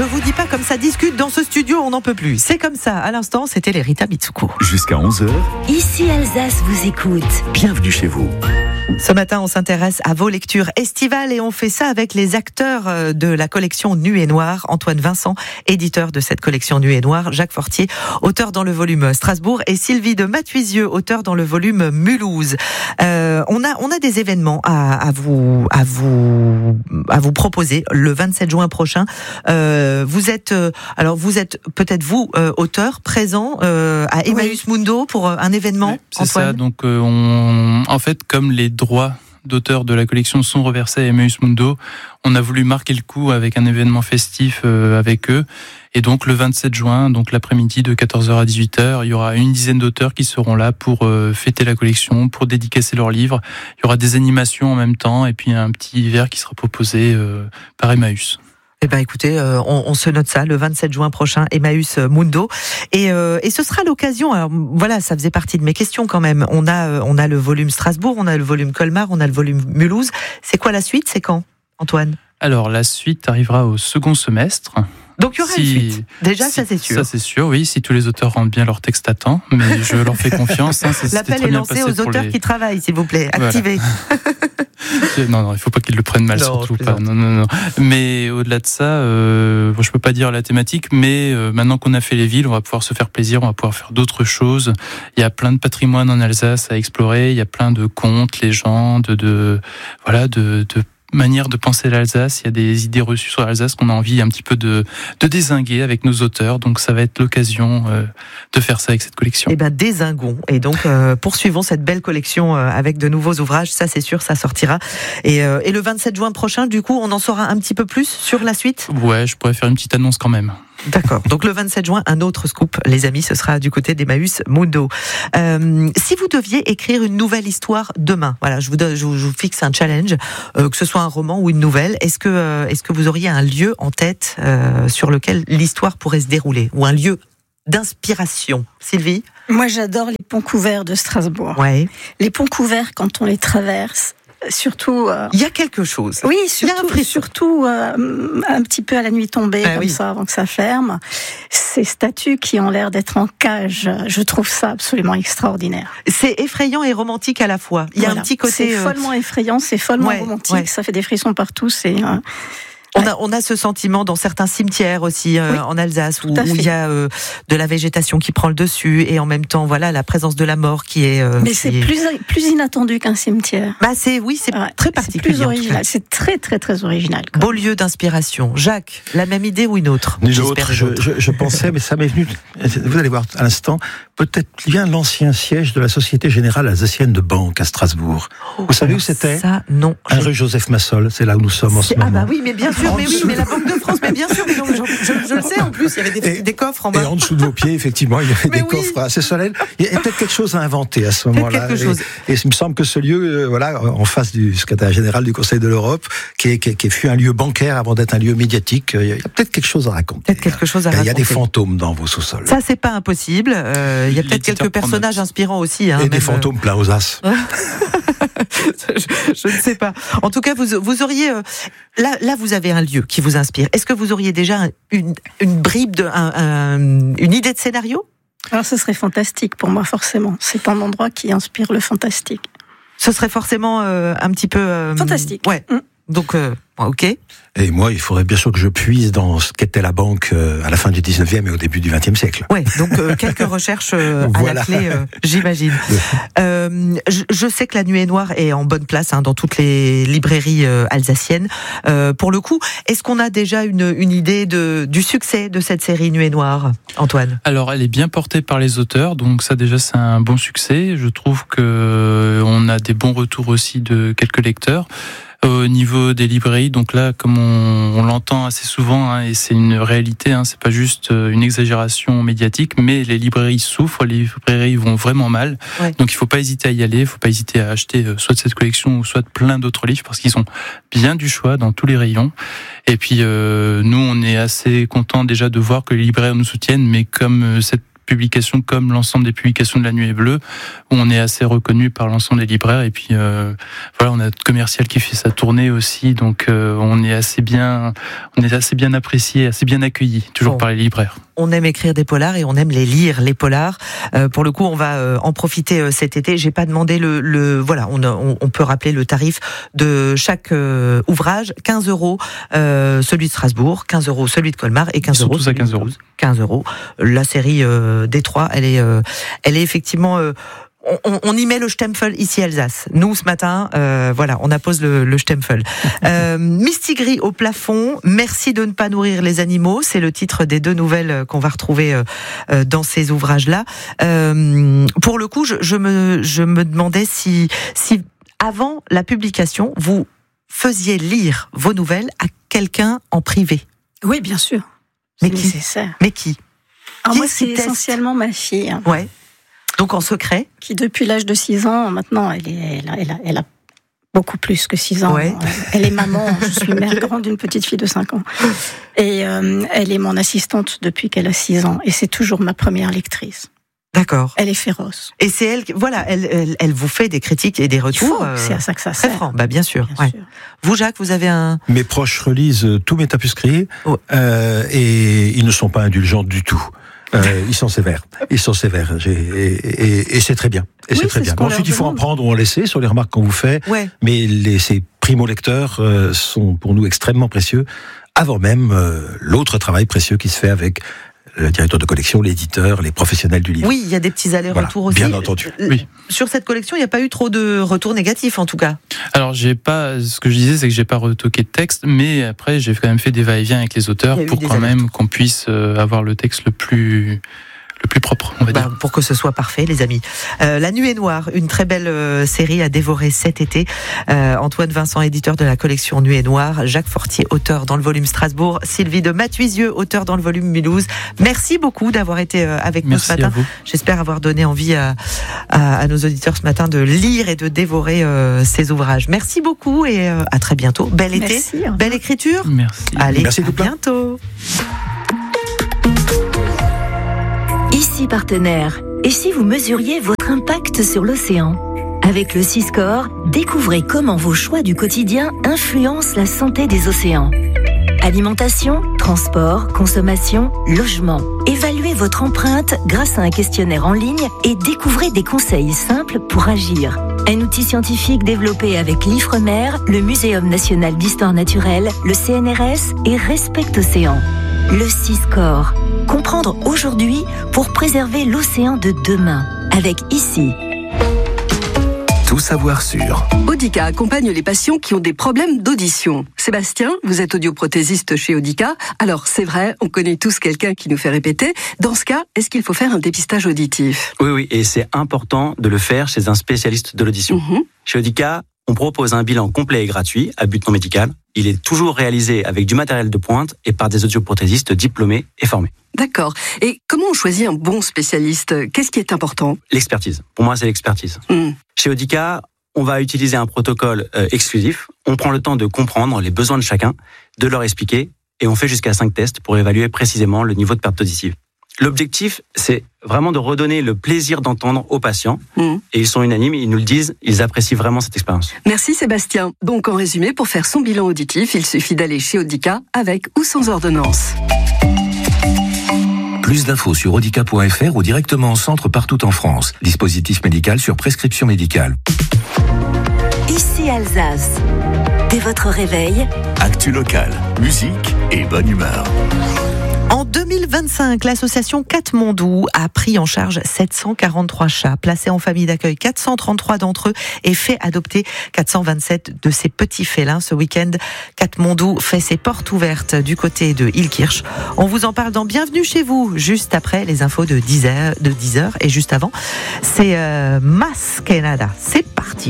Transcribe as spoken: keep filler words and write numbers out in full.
Je vous dis pas comme ça discute dans ce studio, on n'en peut plus. C'est comme ça. À l'instant, c'était les Rita Mitsuko. Jusqu'à onze heures. Ici Alsace vous écoute. Bienvenue chez vous. Ce matin, on s'intéresse à vos lectures estivales et on fait ça avec les acteurs de la collection Nu et Noir. Antoine Vincent, éditeur de cette collection Nu et Noir. Jacques Fortier, auteur dans le volume Strasbourg. Et Sylvie de Matuisieux, auteur dans le volume Mulhouse. Euh, on a, on a des événements à, à vous, à vous, à vous proposer le vingt-sept juin prochain. Euh, vous êtes, euh, alors vous êtes peut-être vous, euh, auteur, présent euh, à Emmaüs oui. Mundo pour un événement. Oui, c'est Antoine. ça. Donc, euh, on, en fait, comme les droits d'auteur de la collection sont reversés à Emmaüs Mundo, on a voulu marquer le coup avec un événement festif euh, avec eux. Et donc le vingt-sept juin, donc l'après-midi de quatorze heures à dix-huit heures, il y aura une dizaine d'auteurs qui seront là pour euh, fêter la collection, pour dédicacer leurs livres. Il y aura des animations en même temps et puis un petit verre qui sera proposé euh, par Emmaüs. Eh ben écoutez, euh, on, on se note ça le vingt-sept juin prochain, Emmaüs Mundo, et, euh, et ce sera l'occasion. Alors voilà, ça faisait partie de mes questions quand même. On a, euh, on a le volume Strasbourg, on a le volume Colmar, on a le volume Mulhouse. C'est quoi la suite ? C'est quand, Antoine ? Alors la suite arrivera au second semestre. Donc il y aura si, une suite. Déjà, si, ça c'est sûr. Ça c'est sûr, oui, si tous les auteurs rendent bien leur texte à temps, mais je leur fais confiance. Hein, ça, L'appel est lancé aux auteurs les... qui travaillent, s'il vous plaît. Activez. Voilà. Non, non, il ne faut pas qu'ils le prennent mal, non, surtout pas. Non, non, non. Mais au-delà de ça, euh, bon, je ne peux pas dire la thématique, mais euh, maintenant qu'on a fait les villes, on va pouvoir se faire plaisir, on va pouvoir faire d'autres choses. Il y a plein de patrimoine en Alsace à explorer, il y a plein de contes, légendes, de, voilà, de, de manière de penser l'Alsace, il y a des idées reçues sur l'Alsace qu'on a envie un petit peu de, de dézinguer avec nos auteurs, donc ça va être l'occasion euh, de faire ça avec cette collection. Eh ben dézinguons, et donc euh, poursuivons cette belle collection euh, avec de nouveaux ouvrages, ça c'est sûr, ça sortira. Et, euh, et le vingt-sept juin prochain, du coup, on en saura un petit peu plus sur la suite ? Ouais, je pourrais faire une petite annonce quand même. D'accord. Donc le vingt-sept juin, un autre scoop, les amis, ce sera du côté d'Emmaüs Mundo. Euh, si vous deviez écrire une nouvelle histoire demain, voilà, je vous, donne, je vous, je vous fixe un challenge, euh, que ce soit un roman ou une nouvelle, est-ce que, euh, est-ce que vous auriez un lieu en tête euh, sur lequel l'histoire pourrait se dérouler, ou un lieu d'inspiration ? Sylvie ? Moi, j'adore les ponts couverts de Strasbourg. Ouais. Les ponts couverts, quand on les traverse, surtout. Euh... Il y a quelque chose. Oui, surtout, surtout euh, un petit peu à la nuit tombée, ah, comme oui. ça, avant que ça ferme. Ces statues qui ont l'air d'être en cage, je trouve ça absolument extraordinaire. C'est effrayant et romantique à la fois. Il y a voilà. un petit côté. C'est follement effrayant, c'est follement ouais, romantique. Ouais. Ça fait des frissons partout. C'est. Euh... On a, on a ce sentiment dans certains cimetières aussi euh, oui, en Alsace où, où il y a euh, de la végétation qui prend le dessus et en même temps voilà la présence de la mort qui est. Euh, Mais qui c'est est... plus plus inattendu qu'un cimetière. Bah c'est oui c'est ouais, très particulier. C'est plus original. C'est très très très original. Quoi. Beau lieu d'inspiration. Jacques, la même idée ou une autre ? Une autre. Je, je, je pensais, mais ça m'est venu. Vous allez voir à l'instant. Peut-être bien l'ancien siège de la Société Générale Alsacienne de Banque à Strasbourg. Oh, vous savez où c'était ? Ça non. Un rue Joseph Massol. C'est là où nous sommes en ce moment. Ah bah oui, mais bien sûr, mais oui, mais la Banque de France, mais bien sûr, mais donc, je, je, je le sais en plus, il y avait des, et, des coffres en bas. Et en dessous de vos pieds, effectivement, il y avait mais des oui. coffres assez solennels. Il y a peut-être quelque chose à inventer à ce moment-là. Quelque chose. Et, et il me semble que ce lieu, euh, voilà, en face du secrétaire général du Conseil de l'Europe, qui, est, qui, qui fut un lieu bancaire avant d'être un lieu médiatique, il y a peut-être quelque chose à raconter. Peut-être quelque chose à raconter. Il y a des fantômes dans vos sous-sols. Ça, c'est pas impossible. Euh, il y a peut-être quelques personnages inspirants aussi. Hein, et même des fantômes plein aux as. je, je ne sais pas. En tout cas, vous, vous auriez... Euh, là, là, vous avez un lieu qui vous inspire. Est-ce que vous auriez déjà une, une bribe, de, un, un, une idée de scénario ? Alors, ce serait fantastique pour moi, forcément. C'est un endroit qui inspire le fantastique. Ce serait forcément euh, un petit peu... Euh, fantastique. Ouais. Mm. Donc, euh, ok. Et moi, il faudrait bien sûr que je puise dans ce qu'était la banque euh, à la fin du dix-neuvième et au début du vingtième siècle. Ouais, donc euh, quelques recherches euh, voilà. à la clé, euh, j'imagine. euh, je, je sais que la Nuée Noire est en bonne place hein, dans toutes les librairies euh, alsaciennes. Euh, pour le coup, est-ce qu'on a déjà une, une idée de, du succès de cette série Nuée Noire, Antoine ? Alors, elle est bien portée par les auteurs, donc ça déjà c'est un bon succès. Je trouve que on a des bons retours aussi de quelques lecteurs. Au niveau des librairies, donc là, comme on, on l'entend assez souvent, hein, et c'est une réalité, hein, c'est pas juste une exagération médiatique, mais les librairies souffrent, les librairies vont vraiment mal. Ouais. Donc il faut pas hésiter à y aller, il faut pas hésiter à acheter soit de cette collection ou soit de plein d'autres livres, parce qu'ils ont bien du choix dans tous les rayons. Et puis euh, nous, on est assez contents déjà de voir que les libraires nous soutiennent, mais comme euh, cette publication comme l'ensemble des publications de La Nuée Bleue, où on est assez reconnu par l'ensemble des libraires. Et puis euh, voilà, on a notre commercial qui fait sa tournée aussi, donc euh, on est assez bien, on est assez bien apprécié, assez bien accueilli, toujours bon. par les libraires. On aime écrire des polars et on aime les lire, les polars. Euh, pour le coup, on va euh, en profiter euh, cet été. J'ai pas demandé le, le voilà, on, on, on peut rappeler le tarif de chaque euh, ouvrage, quinze euros euh, celui de Strasbourg, quinze euros celui de Colmar et quinze euros. Tous à quinze euros. quinze euros. La série euh, des trois, elle est, euh, elle est effectivement. Euh, On, on y met le Stempel ici Alsace. Nous ce matin, euh, voilà, on appose le, le Stempel. Euh, Mistigris au plafond. Merci de ne pas nourrir les animaux. C'est le titre des deux nouvelles qu'on va retrouver euh, dans ces ouvrages-là. Euh, pour le coup, je, je me, je me demandais si, si avant la publication, vous faisiez lire vos nouvelles à quelqu'un en privé. Oui, bien sûr. Mais c'est qui nécessaire. Mais qui Alors qui moi, c'est teste essentiellement ma fille. Ouais. Donc en secret. Qui depuis l'âge de six ans, maintenant, elle, est, elle, a, elle, a, elle a beaucoup plus que six ans. Ouais. Elle est maman, je suis mère grande d'une petite fille de cinq ans. Et euh, elle est mon assistante depuis qu'elle a six ans. Et c'est toujours ma première lectrice. D'accord. Elle est féroce. Et c'est elle, voilà, elle, elle, elle vous fait des critiques et des retours. Il faut, euh, c'est à ça que ça très sert. franc, bah bien sûr. Bien ouais. sûr. Vous, Jacques, vous avez un. Mes proches relisent tous mes tapuscrits oh. euh, et ils ne sont pas indulgents du tout. Euh, ils sont sévères, ils sont sévères, et, et, et c'est très bien. Et oui, c'est très c'est bien. Bon, ensuite, il faut en prendre ou en laisser sur les remarques qu'on vous fait. Ouais. Mais les, ces primo-lecteurs euh, sont pour nous extrêmement précieux, avant même euh, l'autre travail précieux qui se fait avec le directeur de collection, l'éditeur, les professionnels du livre. Oui, il y a des petits allers-retours voilà, aussi. Bien entendu. Oui. Sur cette collection, il n'y a pas eu trop de retours négatifs, en tout cas. Alors, j'ai pas. Ce que je disais, c'est que j'ai pas retoqué de texte, mais après, j'ai quand même fait des va-et-vient avec les auteurs pour quand alertes. même qu'on puisse avoir le texte le plus. le plus propre, on va bah, dire. Pour que ce soit parfait, les amis. Euh, La Nuée Noire, une très belle euh, série à dévorer cet été. Euh, Antoine Vincent, éditeur de la collection Nuée Noire. Jacques Fortier, auteur dans le volume Strasbourg. Sylvie de Mathuisieux, auteur dans le volume Mulhouse. Merci beaucoup d'avoir été euh, avec Merci nous ce matin. J'espère avoir donné envie à, à, à nos auditeurs ce matin de lire et de dévorer euh, ces ouvrages. Merci beaucoup et euh, à très bientôt. Bel été, Merci, belle écriture. Merci. Allez, Merci à bientôt. Ici Partenaire. Et si vous mesuriez votre impact sur l'océan ? Avec le Siscore, découvrez comment vos choix du quotidien influencent la santé des océans. Alimentation, transport, consommation, logement. Évaluez votre empreinte grâce à un questionnaire en ligne et découvrez des conseils simples pour agir. Un outil scientifique développé avec l'Ifremer, le Muséum national d'histoire naturelle, le C N R S et Respect Océan. Le Siscore. Comprendre aujourd'hui pour préserver l'océan de demain. Avec ici. Tout savoir sur. Audica accompagne les patients qui ont des problèmes d'audition. Sébastien, vous êtes audioprothésiste chez Audica. Alors, c'est vrai, on connaît tous quelqu'un qui nous fait répéter. Dans ce cas, est-ce qu'il faut faire un dépistage auditif ? Oui, oui, et c'est important de le faire chez un spécialiste de l'audition. Mmh. Chez Audica, on propose un bilan complet et gratuit, à but non médical. Il est toujours réalisé avec du matériel de pointe et par des audioprothésistes diplômés et formés. D'accord. Et comment on choisit un bon spécialiste ? Qu'est-ce qui est important ? L'expertise. Pour moi, c'est l'expertise. Mmh. Chez Audica, on va utiliser un protocole euh, exclusif. On prend le temps de comprendre les besoins de chacun, de leur expliquer, et on fait jusqu'à cinq tests pour évaluer précisément le niveau de perte auditive. L'objectif, c'est vraiment de redonner le plaisir d'entendre aux patients. Mmh. Et ils sont unanimes, ils nous le disent, ils apprécient vraiment cette expérience. Merci Sébastien. Donc en résumé, pour faire son bilan auditif, il suffit d'aller chez Audica avec ou sans ordonnance. Plus d'infos sur audica point f r ou directement en centre partout en France. Dispositif médical sur prescription médicale. Ici Alsace. Dès votre réveil, Actu locale, musique et bonne humeur. En deux mille vingt-cinq, l'association Katmandou a pris en charge sept cent quarante-trois chats, placés en famille d'accueil, quatre cent trente-trois d'entre eux, et fait adopter quatre cent vingt-sept de ces petits félins. Ce week-end, Katmandou fait ses portes ouvertes du côté de Illkirch. On vous en parle dans Bienvenue chez vous, juste après les infos de dix heures, de dix heures et juste avant, c'est euh, Mas Canada. C'est parti.